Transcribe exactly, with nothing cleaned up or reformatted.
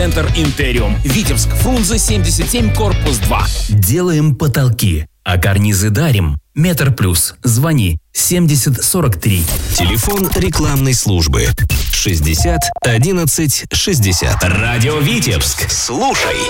Центр Интериум. Витебск, Фрунзе, семьдесят семь, корпус два. Делаем потолки, а карнизы дарим. Метр плюс. Звони семьдесят сорок три. Телефон рекламной службы шестьдесят одиннадцать шестьдесят. Радио Витебск. Слушай.